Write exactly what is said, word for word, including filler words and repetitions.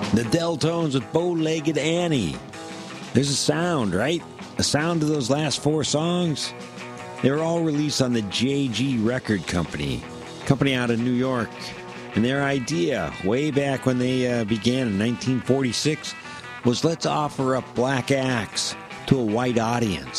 The Deltones with Bow-Legged Annie. There's a sound, right? A sound to those last four songs. They were all released on the J G Record Company, company out of New York. And their idea, way back when they uh, began in nineteen forty-six, was let's offer up black acts to a white audience.